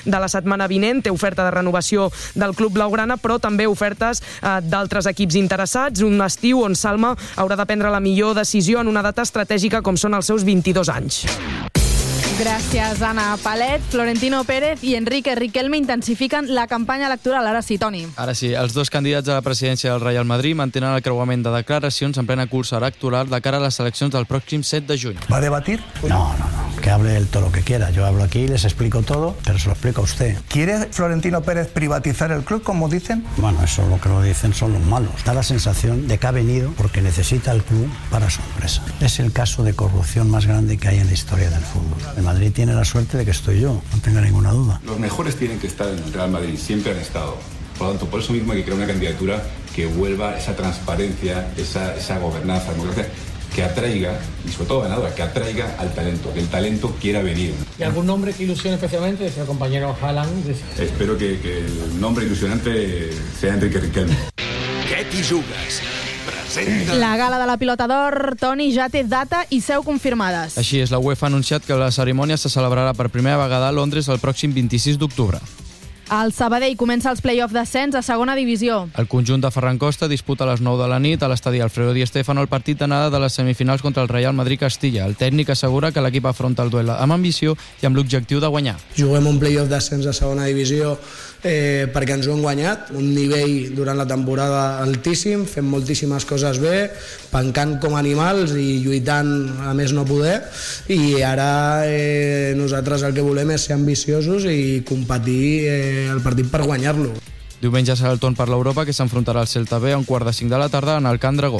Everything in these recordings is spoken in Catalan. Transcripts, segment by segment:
de la setmana vinent. Té oferta de renovació del club blaugrana, però també ofertes d'altres equips interessats. Un estiu on Salma haurà de prendre la millor decisió en una data estratègica com són els seus 22 anys. Gràcies, Anna. Palet, Florentino Pérez i Enrique Riquelme intensifiquen la campanya electoral. Ara sí, Toni. Ara sí, els dos candidats a la presidència del Real Madrid mantenen el creuament de declaracions en plena cursa electoral de cara a les eleccions del pròxim 7 de juny. ¿Va a debatir? No. Que hable él todo lo que quiera. Yo hablo aquí, les explico todo, pero se lo explico a usted. ¿Quiere Florentino Pérez privatizar el club, como dicen? Bueno, eso lo que lo dicen son los malos. Da la sensación de que ha venido porque necesita el club para su empresa. Es el caso de corrupción más grande que hay en la historia del fútbol. El Madrid tiene la suerte de que estoy yo, no tenga ninguna duda. Los mejores tienen que estar en el Real Madrid, siempre han estado. Por lo tanto, por eso mismo hay que crear una candidatura que vuelva esa transparencia, esa gobernanza, democracia, que atraiga, y sobre todo ganadora, que atraiga al talento, que el talento quiera venir. ¿Y algún nombre que ilusione especialmente? Decía el compañero Haaland. Espero que el nombre ilusionante sea Enrique Riquelme. Què t'hi jugues? Presenta... La gala de la Pilota d'Or, Toni, ja té data i seu confirmades. Així és, la UEFA ha anunciat que la cerimònia se celebrarà per primera vegada a Londres el pròxim 26 d'octubre. El Sabadell comença els play-off d'ascens a segona divisió. El conjunt de Ferran Costa disputa a les 9 de la nit a l'estadi Alfredo Di Stéfano el partit d'anada de les semifinals contra el Real Madrid-Castilla. El tècnic assegura que l'equip afronta el duel amb ambició i amb l'objectiu de guanyar. Juguem un play-off d'ascens a segona divisió perquè ens ho hem guanyat, un nivell durant la temporada altíssim, fent moltíssimes coses bé, pencant com animals i lluitant a més no poder, i ara nosaltres el que volem és ser ambiciosos i competir el partit per guanyar-lo. Diumenge serà el torn per l'Europa, que s'enfrontarà al Celta B a 4:45 de la tarda en el Can Dragó.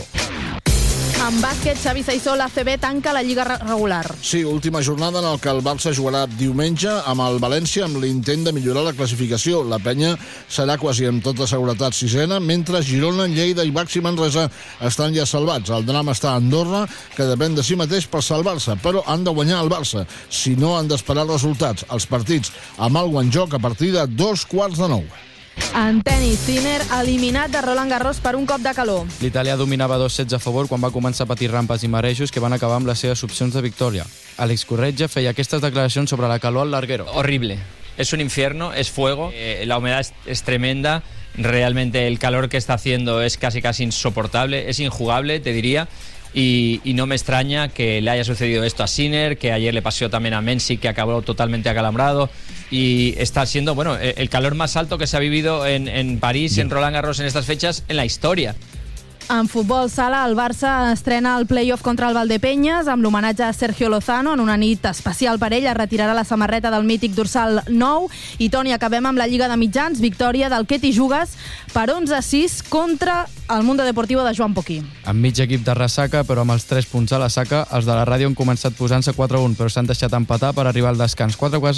En bàsquet, Xavi Saissó, l'ACB tanca la lliga regular. Sí, última jornada en el que el Barça jugarà diumenge amb el València amb l'intent de millorar la classificació. La penya serà quasi amb tota seguretat sisena, mentre Girona, Lleida i Baxi Manresa estan ja salvats. El drama està a Andorra, que depèn de si mateix per salvar-se, però han de guanyar el Barça. Si no, han d'esperar resultats. Els partits amb alguna en joc a partir de 8:45. En tenis, Sinner eliminat de Roland Garros per un cop de calor. L'italià dominava 2-16 a favor quan va començar a patir rampes i marejos que van acabar amb les seves opcions de victòria. Àlex Corretja feia aquestes declaracions sobre la calor al larguero. Horrible. Es un infierno, es fuego, la humedad es tremenda, realmente el calor que está haciendo es casi insoportable, es injugable, te diría. Y no me extraña que le haya sucedido esto a Sinner, que ayer le pasó también a Mensik, que acabó totalmente acalambrado, y está siendo el calor más alto que se ha vivido en París, en Roland Garros en estas fechas en la historia. En futbol sala, el Barça estrena el play-off contra el Valdepeñas amb l'homenatge a Sergio Lozano. En una nit especial per ell es retirarà la samarreta del mític dorsal 9. I, Toni, acabem amb la Lliga de Mitjans. Victòria del Què t'hi jugues per 11-6 contra el Mundo Deportivo de Joan Poquí. Amb mig equip de ressaca, però amb els 3 punts a la saca, els de la ràdio han començat posant-se 4-1, però s'han deixat empatar per arribar al descans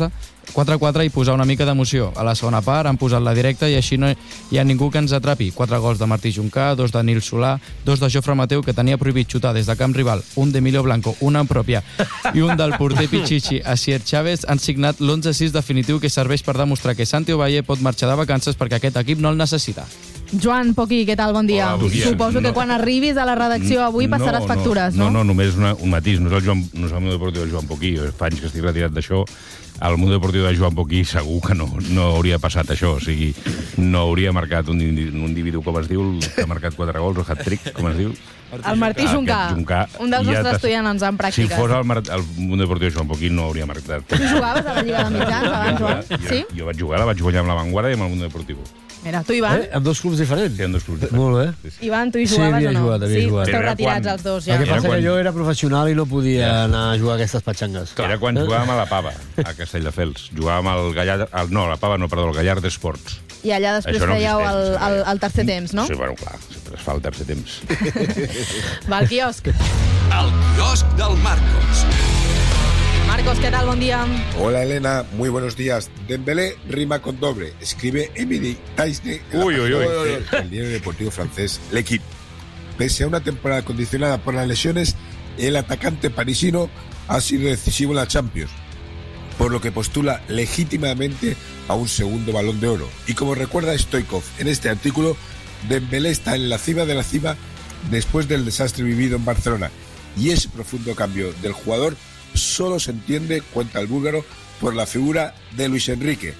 4-4 i posar una mica d'emoció. A la segona part han posat la directa i així no hi ha ningú que ens atrapi. 4 gols de Martí Juncà, 2 de Nil Solà, 2 de Jofre Mateu, que tenia prohibit xutar des de camp rival, un d'Emilio Blanco, una en pròpia, i un del porter Pichichi. Asier Chávez han signat l'11-6 definitiu que serveix per demostrar que Santi Ovalle pot marxar de vacances perquè aquest equip no el necessita. Joan Poquí, què tal? Bon dia. Hola, bon dia. Suposo que quan arribis a la redacció avui passaràs factures, no? No, només un matís. No és el Mundo Deportiu de Joan Poquí. Fa anys que estic retirat d'això. Al Mundo Deportiu de Joan Poquí segur que no hauria passat això. O sigui, no hauria marcat un individu, com es diu, que ha marcat 4 gols, o hat-trick, com es diu. El Martí Juncà, un dels nostres estudiants en pràctiques. Si fos el Mundo Deportiu de Joan Poquí no hauria marcat. Tu jugaves a la Lliga de Mitjans abans, Joan? Sí? Jo vaig jugar, la vaig guanyar amb la Vanguardia i amb el Mundo Deportiu. Mira, tu, Ivan? Amb 2 clubs diferents? Sí, amb 2 clubs diferents. Molt bé. Ivan, tu hi jugaves o no? Havia jugat. Esteu retirats els dos, ja. El que passa que jo era professional i no podia anar a jugar a aquestes patxangues. Era quan jugàvem a la Pava, a Castelldefels. Jugàvem al Gallard... No, a la Pava no, perdó, al Gallard d'Esports. I allà després fèieu el tercer temps, no? Sí, bueno, clar, sempre es fa el tercer temps. Va, al quiosc. El quiosc del Marcos. Marcos, ¿qué tal? Buen día. Hola, Elena. Muy buenos días. Dembélé rima con doble. Escribe Emily Taisne en el diario deportivo francés L'Équipe. Pese a una temporada condicionada por las lesiones, el atacante parisino ha sido decisivo en la Champions, por lo que postula legítimamente a un segundo Balón de Oro. Y como recuerda Stoichkov en este artículo, Dembélé está en la cima de la cima después del desastre vivido en Barcelona. Y ese profundo cambio del jugador solo se entiende, cuenta el búlgaro, por la figura de Luis Enrique,